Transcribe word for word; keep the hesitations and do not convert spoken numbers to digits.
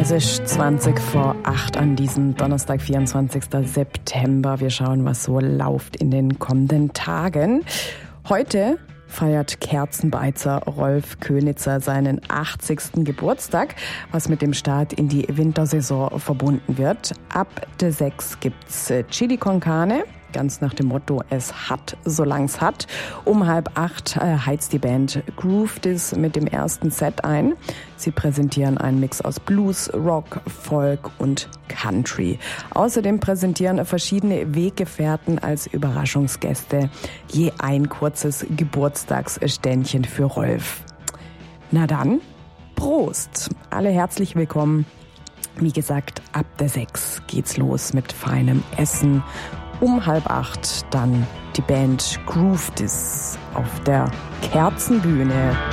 Es ist zwanzig vor acht an diesem Donnerstag, vierundzwanzigsten September. Wir schauen, was so läuft in den kommenden Tagen. Heute feiert Kerzenbeizer Rolf Könizer seinen achtzigsten Geburtstag, was mit dem Start in die Wintersaison verbunden wird. Ab der sechs gibt's Chili con Carne, ganz nach dem Motto, es hat, solang's hat. Um halb acht äh, heizt die Band Groove This mit dem ersten Set ein. Sie präsentieren einen Mix aus Blues, Rock, Folk und Country. Außerdem präsentieren verschiedene Weggefährten als Überraschungsgäste je ein kurzes Geburtstagsständchen für Rolf. Na dann, Prost! Alle herzlich willkommen. Wie gesagt, ab der sechs geht's los mit feinem Essen. Um halb acht dann die Band Groove This auf der Kerzenbühne.